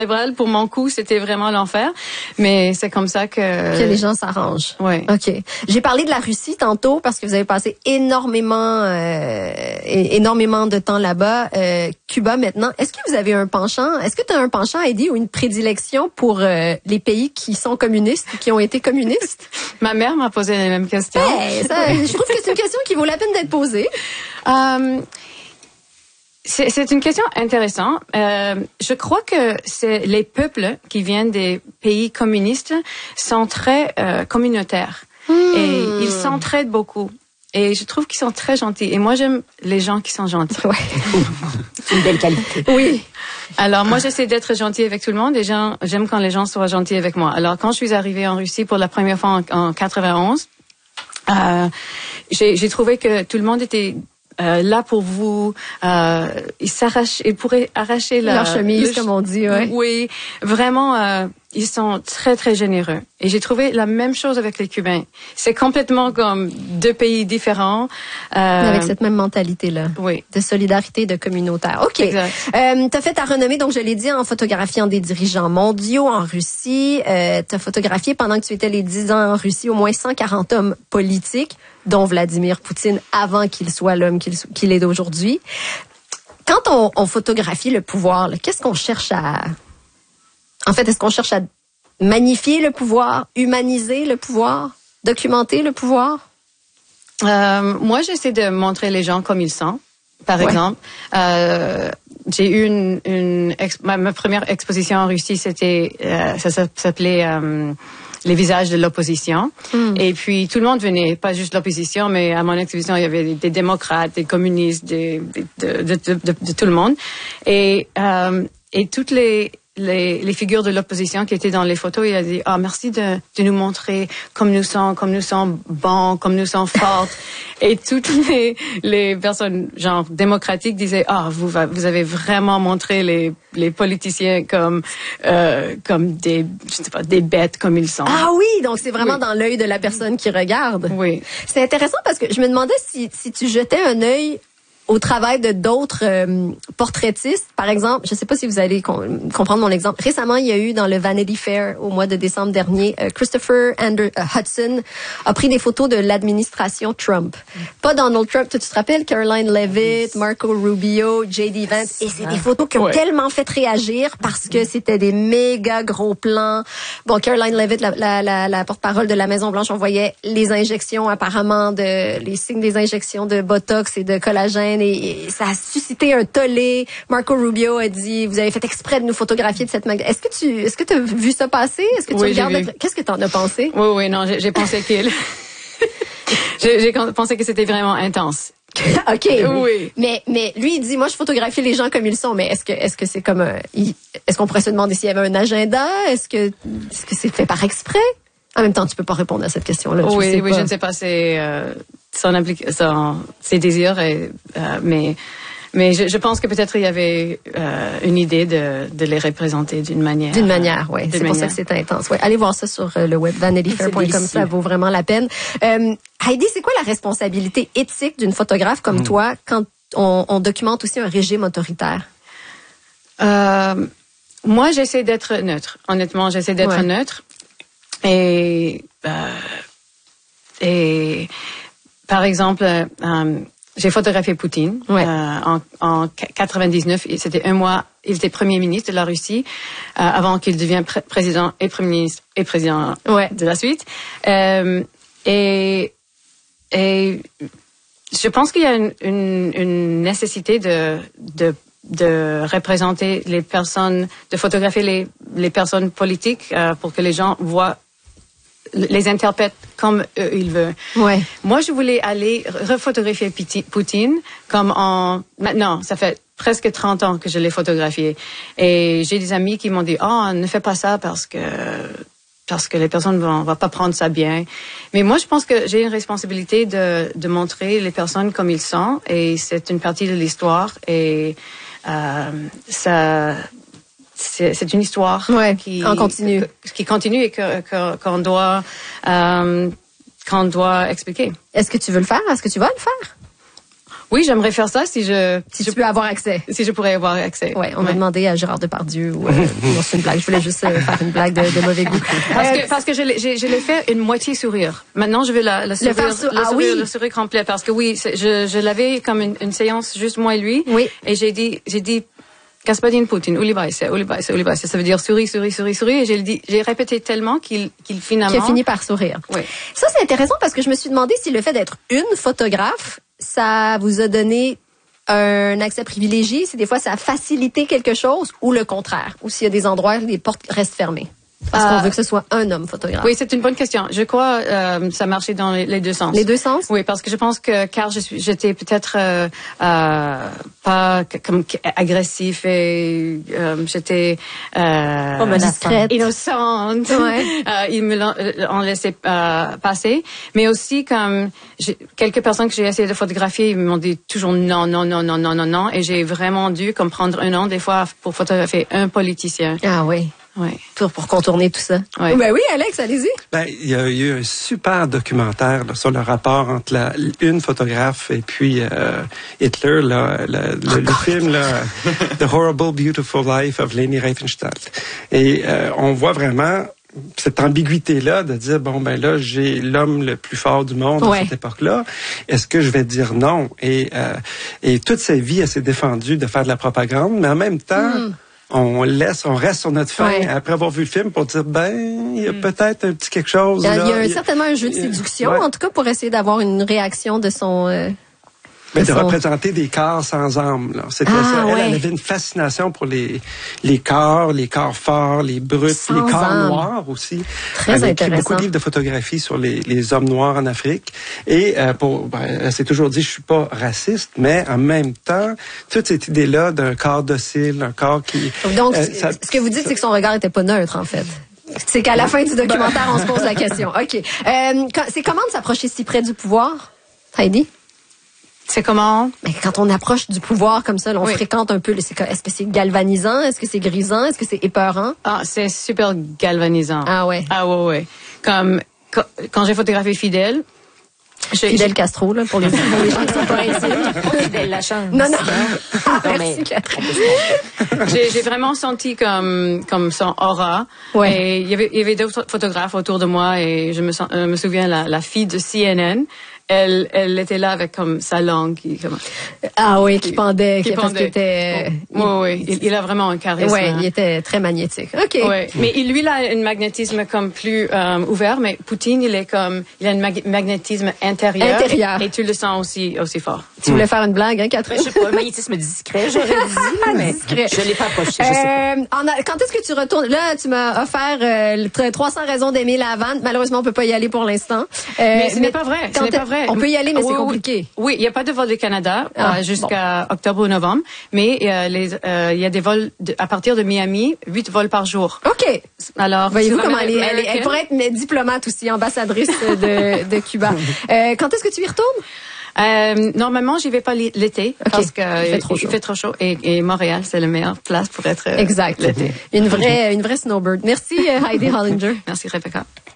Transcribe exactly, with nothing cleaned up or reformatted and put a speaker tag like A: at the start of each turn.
A: Pour mon coup, c'était vraiment l'enfer, mais c'est comme ça que...
B: Que les gens s'arrangent.
A: Oui.
B: OK. J'ai parlé de la Russie tantôt parce que vous avez passé énormément euh, énormément de temps là-bas. Euh, Cuba maintenant. Est-ce que vous avez un penchant? Est-ce que tu as un penchant, Heidi, ou une prédilection pour euh, les pays qui sont communistes ou qui ont été communistes?
A: Ma mère m'a posé les mêmes questions.
B: Hey, ça, je trouve que c'est une question qui vaut la peine d'être posée.
A: Um, C'est, c'est une question intéressante. Euh, je crois que c'est les peuples qui viennent des pays communistes sont très euh, communautaires mmh. et ils s'entraident beaucoup. Et je trouve qu'ils sont très gentils. Et moi, j'aime les gens qui sont gentils.
B: Ouais.
C: C'est une belle qualité.
B: Oui.
A: Alors, moi, j'essaie d'être gentille avec tout le monde et j'aime, j'aime quand les gens soient gentils avec moi. Alors, quand je suis arrivée en Russie pour la première fois en, en quatre-vingt-onze, euh, j'ai, j'ai trouvé que tout le monde était Euh, là pour vous, euh, ils s'arrachent, ils pourraient arracher la,
B: leur chemise,
A: le,
B: comme on dit, ouais.
A: Oui, vraiment, euh, ils sont très très généreux. Et j'ai trouvé la même chose avec les Cubains. C'est complètement comme deux pays différents,
B: euh, avec cette même mentalité-là,
A: oui,
B: de solidarité, de communautaire. Ok.
A: Exact.
B: Euh, t'as fait ta renommée, donc je l'ai dit, en photographiant des dirigeants mondiaux en Russie. Euh, t'as photographié pendant que tu étais les dix ans en Russie au moins cent quarante hommes politiques, dont Vladimir Poutine, avant qu'il soit l'homme qu'il, qu'il est d'aujourd'hui. Quand on, on photographie le pouvoir, là, qu'est-ce qu'on cherche à... En fait, est-ce qu'on cherche à magnifier le pouvoir, humaniser le pouvoir, documenter le pouvoir?
A: Euh, moi, j'essaie de montrer les gens comme ils sont. Par
B: ouais.
A: exemple, euh, j'ai eu une, une ex- ma, ma première exposition en Russie, c'était, euh, ça, ça s'appelait euh, les visages de l'opposition. Mm. Et puis tout le monde venait, pas juste l'opposition, mais à mon exposition il y avait des, des démocrates, des communistes, des, des, de, de, de, de, de tout le monde. Et euh, et toutes les Les, les figures de l'opposition qui étaient dans les photos, il a dit, ah, merci de, de nous montrer comme nous sommes, comme nous sommes bons, comme nous sommes fortes. Et toutes les, les personnes, genre, démocratiques disaient, ah, vous, vous avez vraiment montré les, les politiciens comme, euh, comme des, je sais pas, des bêtes comme ils sont.
B: Ah oui, donc c'est vraiment
A: oui.
B: dans l'œil de la personne qui regarde.
A: Oui.
B: C'est intéressant parce que je me demandais si, si tu jetais un œil au travail de d'autres euh, portraitistes. Par exemple, je ne sais pas si vous allez com- comprendre mon exemple. Récemment, il y a eu dans le Vanity Fair au mois de décembre dernier, euh, Christopher Ander- euh, Hudson a pris des photos de l'administration Trump. Mm. Pas Donald Trump, tu te rappelles, Caroline Leavitt, Marco Rubio, J D Vance. Et c'est des photos qui ont ouais. tellement fait réagir parce que c'était des méga gros plans. Bon, Caroline Leavitt, la, la, la, la porte-parole de la Maison-Blanche, on voyait les injections apparemment, de les signes des injections de Botox et de collagène. Et ça a suscité un tollé. Marco Rubio a dit, vous avez fait exprès de nous photographier de cette manière. Est-ce que tu, est-ce que tu as vu ça passer? Est-ce que tu
A: oui,
B: regardes? Le... Qu'est-ce que tu en as pensé?
A: Oui, oui, non, j'ai, j'ai pensé qu'il, j'ai, j'ai pensé que c'était vraiment intense.
B: OK.
A: Oui.
B: Mais, mais lui, il dit, moi, je photographie les gens comme ils sont. Mais est-ce que, est-ce que c'est comme, un, il, est-ce qu'on pourrait se demander s'il y avait un agenda? Est-ce que, est-ce que c'est fait par exprès? En même temps, tu peux pas répondre à cette question-là.
A: Oui,
B: je sais
A: oui,
B: pas.
A: je ne sais pas, c'est, euh, son, impli- son ses désirs, et, euh, mais, mais je, je pense que peut-être il y avait euh, une idée de, de les représenter d'une manière.
B: D'une manière, oui. C'est
A: manière.
B: pour ça que c'est intense. Ouais. Allez voir ça sur euh, le web, vanity fair point com, ça vaut vraiment la peine. Euh, Heidi, c'est quoi la responsabilité éthique d'une photographe comme mmh. toi quand on, on documente aussi un régime autoritaire?
A: Euh, moi, j'essaie d'être neutre. Honnêtement, j'essaie d'être
B: ouais.
A: neutre. Et, euh, et par exemple, euh, j'ai photographié Poutine
B: ouais.
A: euh, en, en quatre-vingt-dix-neuf. C'était un mois. Il était premier ministre de la Russie euh, avant qu'il devienne pr- président et premier ministre et président
B: ouais.
A: de la suite. Euh, et, et je pense qu'il y a une, une, une nécessité de, de de représenter les personnes, de photographier les, les personnes politiques euh, pour que les gens voient, les interprètent comme eux, ils veulent.
B: Ouais.
A: Moi, je voulais aller refotographier Poutine comme en... Maintenant, ça fait presque trente ans que je l'ai photographié. Et j'ai des amis qui m'ont dit « Oh, ne fais pas ça parce que... » parce que les personnes vont, vont pas prendre ça bien. Mais moi, je pense que j'ai une responsabilité de, de montrer les personnes comme ils sont, et c'est une partie de l'histoire, et euh, ça, c'est, c'est une histoire
B: ouais,
A: qui,
B: on continue.
A: Que, qui continue et que, que, qu'on doit, euh, qu'on doit expliquer.
B: Est-ce que tu veux le faire? Est-ce que tu vas le faire?
A: Oui, j'aimerais faire ça si je...
B: Si
A: je,
B: tu peux avoir accès.
A: Si je pourrais avoir accès.
B: Ouais, on ouais. m'a demandé à Gérard Depardieu ou... Euh, non, c'est une blague. Je voulais juste euh, faire une blague de, de mauvais goût.
A: Parce que, parce que je l'ai, je, je l'ai fait une moitié sourire. Maintenant, je vais la, la sourire,
B: le, sur...
A: le,
B: ah,
A: sourire,
B: oui.
A: le sourire complet. Parce que oui, je, je l'avais comme une, une séance juste moi et lui.
B: Oui.
A: Et j'ai dit, j'ai dit, Господин Poutine, улыбайся, улыбайся, улыбайся. Ça veut dire souris, souris, souris, souris. Et j'ai dit, j'ai répété tellement qu'il, qu'il finalement.
B: Qui a fini par sourire.
A: Oui.
B: Ça, c'est intéressant parce que je me suis demandé si le fait d'être une photographe, ça vous a donné un accès privilégié, si des fois ça a facilité quelque chose ou le contraire, ou s'il y a des endroits où les portes restent fermées. Parce qu'on euh, veut que ce soit un homme photographe.
A: Oui, c'est une bonne question. Je crois euh, ça marchait dans les, les deux sens.
B: Les deux sens?
A: Oui, parce que je pense que car je suis, j'étais peut-être euh, euh, pas comme agressif et euh, j'étais euh,
B: discrète,
A: innocente.
B: Ouais.
A: euh, ils me l'ont on laissait euh, passer, mais aussi comme j'ai, quelques personnes que j'ai essayé de photographier, ils m'ont dit toujours non, non, non, non, non, non, non, et j'ai vraiment dû comme prendre un an des fois pour photographier un politicien.
B: Ah oui.
A: Oui.
B: Pour, pour contourner tout ça.
A: Oui.
B: Ben oui, Alex, allez-y.
D: Ben, il y a eu un super documentaire là, sur le rapport entre la, une photographe et puis euh, Hitler, là, le, le, le film là, The Horrible Beautiful Life of Leni Riefenstahl. Et euh, on voit vraiment cette ambiguïté-là de dire, bon, ben là, j'ai l'homme le plus fort du monde
B: ouais.
D: à cette époque-là. Est-ce que je vais dire non? Et, euh, et toute sa vie, elle s'est défendue de faire de la propagande, mais en même temps... Mm. On laisse, on reste sur notre faim ouais. après avoir vu le film pour dire, ben, il y a mm. peut-être un petit quelque chose.
B: Il y a,
D: là.
B: Il y a il certainement un jeu de séduction, ouais. en tout cas, pour essayer d'avoir une réaction de son... Euh,
D: Mais de, de
B: son...
D: représenter des corps sans âme. Là. C'était
B: ah,
D: ça. Elle,
B: ouais.
D: elle avait une fascination pour les, les corps, les corps forts, les bruts,
B: sans
D: les corps
B: âme.
D: noirs aussi.
B: Très
D: elle a
B: intéressant.
D: écrit beaucoup de livres de photographie sur les, les hommes noirs en Afrique. Et euh, pour, ben, elle s'est toujours dit, je suis pas raciste, mais en même temps, toute cette idée-là d'un corps docile, un corps qui...
B: Donc,
D: euh, ça,
B: ce que vous dites,
D: ça,
B: c'est que son regard était pas neutre, en fait. C'est qu'à la fin du documentaire, on se pose la question. OK. Euh, c'est comment de s'approcher si près du pouvoir, Heidi?
A: C'est comment?
B: Mais quand on approche du pouvoir comme ça, là, on oui. fréquente un peu. Est-ce que c'est galvanisant? Est-ce que c'est grisant? Est-ce que c'est épeurant?
A: Ah, c'est super galvanisant.
B: Ah ouais.
A: Ah ouais, ouais. Comme quand, quand j'ai photographié Fidel.
B: Je, Fidel je... Castro, là, pour les, pour les gens qui sont pas intimes.
C: Fidel la chance.
B: Non, non. Ah,
C: non
B: merci, Catherine.
A: j'ai, j'ai vraiment senti comme, comme son aura.
B: Ouais.
A: Et il y avait, il y avait d'autres photographes autour de moi et je me, euh, me souviens la, la fille de C N N. Elle, elle était là avec comme sa langue qui comme
B: ah oui qui, qui pendait
A: qui
B: parce
A: pendait.
B: qu'il était
A: oui oui ouais. il, il a vraiment un charisme.
B: Oui, il était très magnétique. OK.
A: Ouais. Mais lui il a un magnétisme comme plus euh, ouvert, mais Poutine il est comme il a un mag- magnétisme intérieur,
B: intérieur
A: et tu le sens aussi aussi fort.
B: Tu voulais faire une blague, hein, Catherine?
C: Je sais pas, un magnétisme discret, j'aurais dit, mais discret. Je l'ai pas approché, je sais pas.
B: Euh, a, quand est-ce que tu retournes? Là, tu m'as offert euh, trois cents raisons d'aimer la Havane. Malheureusement, on peut pas y aller pour l'instant. Euh,
A: mais ce n'est pas vrai. Ce n'est pas vrai.
B: On peut y aller, mais
A: oui,
B: c'est compliqué.
A: Oui, il n'y a pas de vol du Canada
B: ah,
A: euh, jusqu'à
B: bon.
A: octobre ou novembre, mais euh, les, euh, il y a des vols de, à partir de Miami, huit vols par jour.
B: OK.
A: Alors,
B: voyez-vous comment elle, est, elle, est, elle pourrait être diplomate aussi, ambassadrice de, de Cuba. Euh, quand est-ce que tu y retournes?
A: Euh, normalement, j'y vais pas l'été
B: okay.
A: parce que
B: il fait trop chaud,
A: il fait trop chaud et, et Montréal, c'est la meilleure place pour être
B: exact.
A: L'été.
B: Une vraie, une vraie snowbird. Merci Heidi Hollinger.
A: Merci Rebecca.